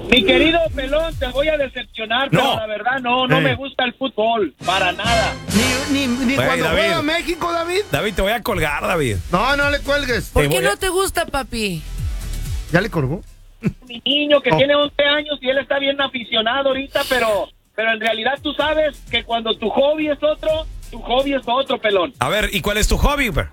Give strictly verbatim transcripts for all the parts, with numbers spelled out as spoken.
Mi querido Pelón, te voy a decepcionar, No. pero la verdad no, no Eh. me gusta el fútbol, para nada. Ni, ni, ni Güey, cuando David. juega México, David. David, te voy a colgar, David. No, no le cuelgues. ¿Por Te qué voy a- no te gusta, papi? ¿Ya le colgó? Mi niño que Oh. tiene once años y él está bien aficionado ahorita, pero, pero en realidad tú sabes que cuando tu hobby es otro, tu hobby es otro, Pelón. A ver, ¿y cuál es tu hobby, güey?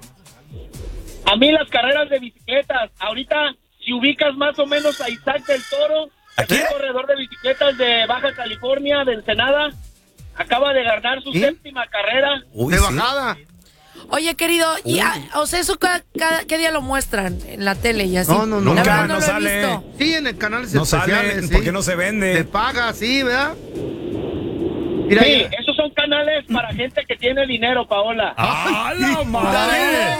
A mí las carreras de bicicletas, ahorita si ubicas más o menos a Isaac del Toro, ¿A un quién? corredor de bicicletas de Baja California, de Ensenada, acaba de ganar su ¿Sí? séptima carrera. Uy, de sí. bajada. Oye, querido, y, ah, o sea, eso cada, cada- ¿qué día lo muestran en la tele y así? No, no, no. La Nunca, verdad no lo he sale. visto. Sí, en el canal No sale, especiales. ¿por sí. qué no se vende? Te paga, sí, ¿verdad? Mira, Sí, ya- esos son canales para gente que tiene dinero, Paola. ¡Ah, la madre!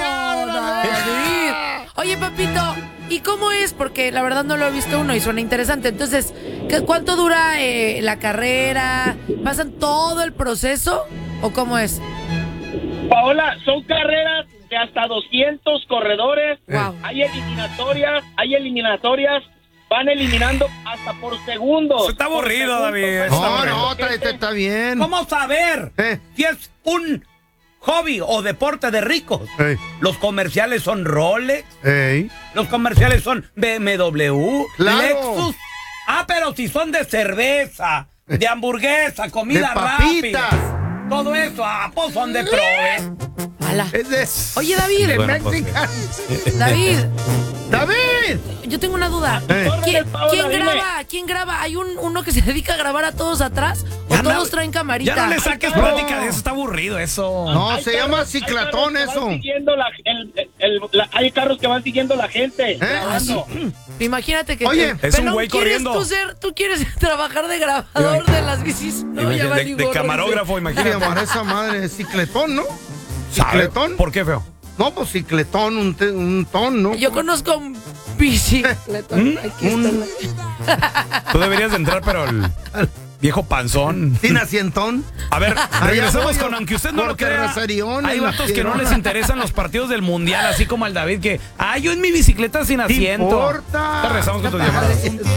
David. Oye, papito, ¿y cómo es? Porque la verdad no lo he visto uno y suena interesante. Entonces, ¿qué- ¿cuánto dura eh, la carrera? ¿Pasan todo el proceso o cómo es? Paola, son carreras de hasta doscientos corredores. Wow. Hay eliminatorias, hay eliminatorias. Van eliminando hasta por segundo. Eso está aburrido, Por David. segundo. Está No, aburrido. no, está, está- está bien. ¿Cómo saber Eh. si es un hobby o deporte de ricos? Ey, Los comerciales son Rolex, ey. los comerciales son B M W, Claro. Lexus. Ah, pero si son de cerveza, de hamburguesa, comida De papitas. rápida, todo eso, ah, pues son de prove. Ala. Es de, Oye, David, de Bueno, pues, Mexican. David, ¡David! yo tengo una duda. Eh. ¿Quién, Paola, quién dime. graba? ¿Quién graba? ¿Hay un, uno que se dedica a grabar a todos atrás? ¿O Ya no- todos traen camarita? Ya no le saques No. plática de eso, está aburrido eso. No, Hay se carros- llama hay ciclatón carros que eso. van siguiendo la- el- el- la- hay carros que van siguiendo la gente. ¿Eh? grabando. Imagínate que Oye, te- es un Pelón, güey ¿quieres corriendo. tú ser, tú quieres trabajar de grabador de las bicis? No, ya Imagínate, valí de, de gorro, camarógrafo, ¿Qué imagínate. llamará esa madre? Cicletón, ¿no? ¿Sabe? ¿Cicletón? ¿Por qué, feo? No, pues cicletón, un, te- un ton, ¿no? dice. Yo conozco un bicicleta. ¿Mm? Aquí Un- está. Tú deberías de entrar, pero el viejo panzón. Sin asientón. A ver, regresamos voy, con, aunque usted no lo porque crea, Rosarión hay en la vatos que no piedra. les interesan los partidos del mundial, así como al David, que, ah, yo en mi bicicleta sin ¿Qué asiento. importa? Te regresamos con tus llamadas.